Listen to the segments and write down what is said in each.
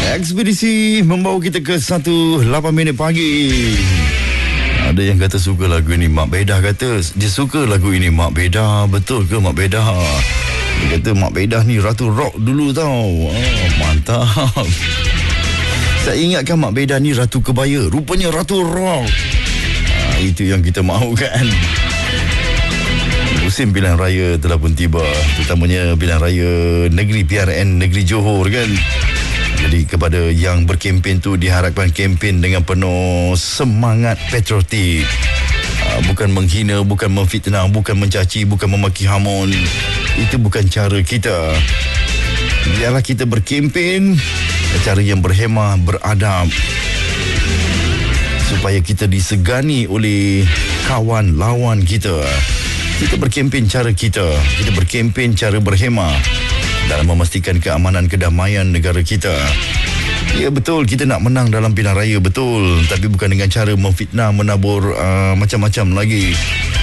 Ekspedisi membawa kita ke 8 minit pagi. Ada yang kata suka lagu ini. Mak Bedah kata dia suka lagu ini. Mak Bedah, betul ke Mak Bedah? Dia kata Mak Bedah ni ratu rock dulu tau. Mantap. Saya ingatkan Mak Bedah ni ratu kebaya. Rupanya ratu rock. Itu yang kita mahu kan. Musim pilihan raya telah pun tiba, terutamanya pilihan raya negeri PRN negeri Johor kan. Jadi kepada yang berkempen tu diharapkan kempen dengan penuh semangat patriotik. Bukan menghina, bukan memfitnah, bukan mencaci, bukan memaki hamun. Itu bukan cara kita. Biarlah kita berkempen cara yang berhemah, beradab, supaya kita disegani oleh kawan lawan kita. Kita berkempen cara kita. Kita berkempen cara berhemah dalam memastikan keamanan kedamaian negara kita. Ya betul, kita nak menang dalam pilihan raya, betul. Tapi bukan dengan cara memfitnah, menabur macam-macam lagi.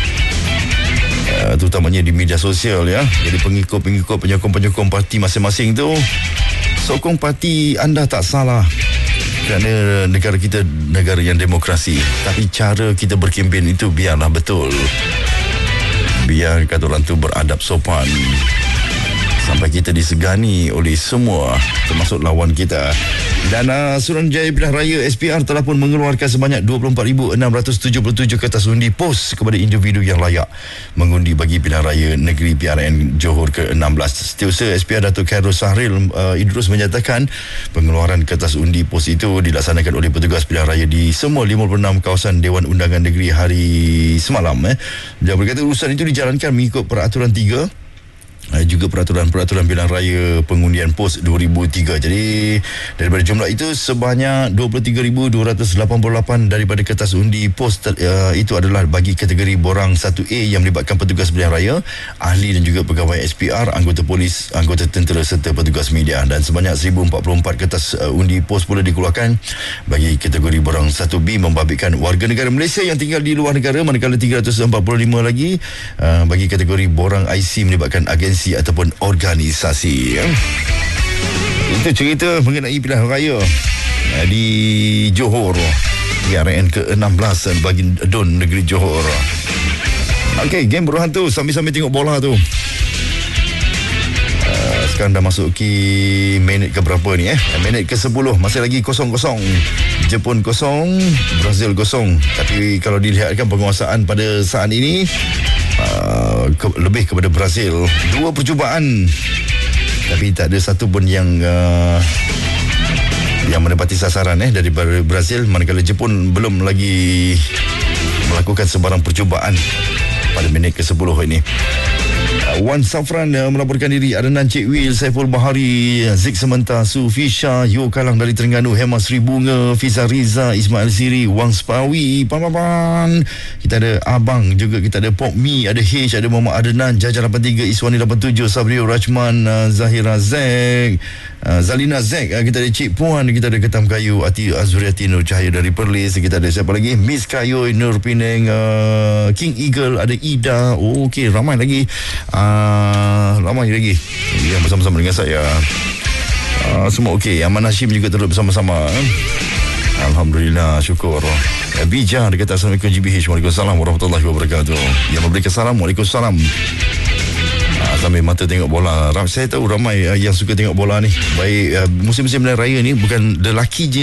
Terutamanya di media sosial ya. Jadi pengikut-pengikut, penyokong-penyokong parti masing-masing tu, sokong parti anda tak salah. Kerana negara kita negara yang demokrasi. Tapi cara kita berkempen itu biarlah betul. Biar kata orang tu beradab sopan, sampai kita disegani oleh semua, termasuk lawan kita. Dan Suruhanjaya Pilihan Raya SPR telah pun mengeluarkan sebanyak 24,677 kertas undi pos kepada individu yang layak mengundi bagi pilihan raya negeri PRN Johor ke-16. Setiausaha SPR Datuk Khairul Sahril Idrus menyatakan pengeluaran kertas undi pos itu dilaksanakan oleh petugas pilihan raya di semua 56 kawasan Dewan Undangan Negeri hari semalam. Dia berkata urusan itu dijalankan mengikut peraturan 3 juga peraturan pilihan raya pengundian POS 2003. Jadi daripada jumlah itu sebanyak 23,288 daripada kertas undi POS itu adalah bagi kategori borang 1A yang melibatkan petugas pilihan raya, ahli dan juga pegawai SPR, anggota polis, anggota tentera serta petugas media. Dan sebanyak 1,044 kertas undi POS pula dikeluarkan bagi kategori borang 1B membabitkan warga negara Malaysia yang tinggal di luar negara, manakala 345 lagi bagi kategori borang IC melibatkan agensi ataupun organisasi. Itu cerita mengenai pilihan raya di Johor PRN ke-16 bagi DUN negeri Johor. Okey, game beruhan tu sambil-sambil tengok bola tu. Sekarang dah masuk ke minit ke berapa ni minit ke-10, masih lagi 0-0. Jepun 0, Brazil 0. Tapi kalau dilihatkan penguasaan pada saat ini lebih kepada Brazil. 2 percubaan tapi tak ada satu pun yang menepati sasaran dari Brazil, manakala Jepun belum lagi melakukan sebarang percubaan pada minit ke-10 ini. Wan Safran melaporkan diri, Adnan Cik Wil, Saiful Bahari, Zik Sementa, Sufi Shah, Yo Kalang dari Terengganu, Hema Sri Bunga, Fiza Riza, Ismail Siri, Wang Spawi, Pan. Kita ada Abang juga, kita ada Pop Mi, ada H, ada Muhammad Adnan, Jajar 83, Iswani 87, Sabrio Rachman, Zahira Zek, Zalina Zek, kita ada Cik Puan, kita ada Ketam Kayu, Ati Azuriati Nur Cahaya dari Perlis, kita ada siapa lagi, Miss Kayu, Nur Penang, King Eagle, ada Ida. Okey, ramai lagi yang bersama-sama dengan saya. Semua okey. Aman Hashim juga turut bersama-sama. Alhamdulillah, syukur. Bija dia kata Assalamualaikum GBH. Waalaikumsalam warahmatullahi wabarakatuh. Yang memberikan salam, Waalaikumsalam. Sambil mata tengok bola. Saya tahu ramai yang suka tengok bola ni. Baik musim-musim raya ni bukan lelaki je